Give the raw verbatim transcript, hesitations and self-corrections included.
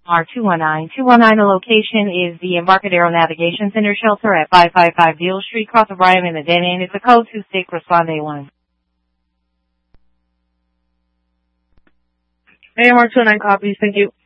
R two one nine. two one nine, the location is the Embarcadero Navigation Center shelter at five five five Deal Street, cross of Bryan in the dead end. It's a code two six, respond A one. A M R two one nine copies, thank you.